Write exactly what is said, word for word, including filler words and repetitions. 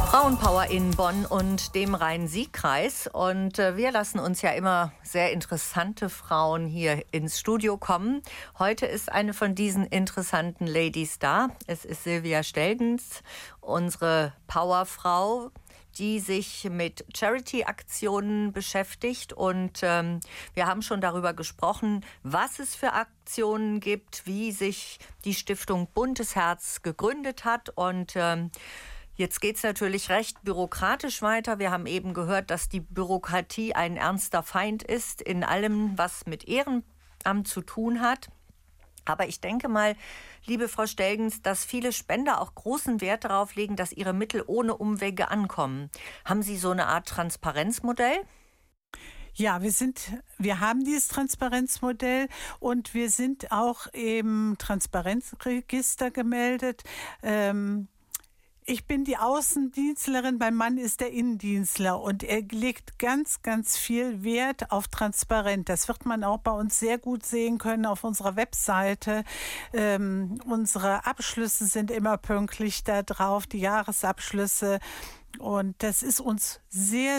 Frauenpower in Bonn und dem Rhein-Sieg-Kreis. Und äh, wir lassen uns ja immer sehr interessante Frauen hier ins Studio kommen. Heute ist eine von diesen interessanten Ladies da. Es ist Silvia Stelgens, unsere Powerfrau, die sich mit Charity-Aktionen beschäftigt. Und ähm, wir haben schon darüber gesprochen, was es für Aktionen gibt, wie sich die Stiftung Buntes Herz gegründet hat. Und ähm, jetzt geht es natürlich recht bürokratisch weiter. Wir haben eben gehört, dass die Bürokratie ein ernster Feind ist in allem, was mit Ehrenamt zu tun hat. Aber ich denke mal, liebe Frau Stelgens, dass viele Spender auch großen Wert darauf legen, dass ihre Mittel ohne Umwege ankommen. Haben Sie so eine Art Transparenzmodell? Ja, wir sind, wir haben dieses Transparenzmodell und wir sind auch im Transparenzregister gemeldet. Ähm, Ich bin die Außendienstlerin, mein Mann ist der Innendienstler und er legt ganz, ganz viel Wert auf Transparenz. Das wird man auch bei uns sehr gut sehen können auf unserer Webseite. Ähm, unsere Abschlüsse sind immer pünktlich da drauf, die Jahresabschlüsse. Und das ist uns sehr